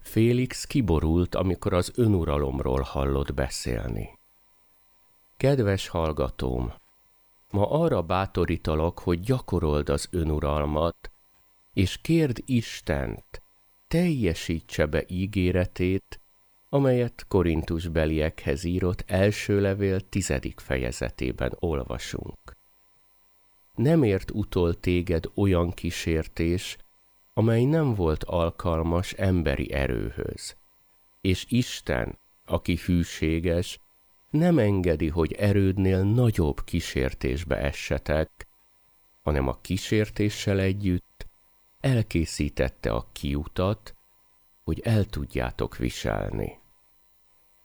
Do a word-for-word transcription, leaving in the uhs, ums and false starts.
Félix kiborult, amikor az önuralomról hallott beszélni. Kedves hallgatóm, ma arra bátorítalak, hogy gyakorold az önuralmat, és kérd Istent, teljesítse be ígéretét, amelyet Korintusbeliekhez írott első levél tizedik fejezetében olvasunk. Nem ért utol téged olyan kísértés, amely nem volt alkalmas emberi erőhöz, és Isten, aki hűséges, nem engedi, hogy erődnél nagyobb kísértésbe essetek, hanem a kísértéssel együtt elkészítette a kiutat, hogy el tudjátok viselni.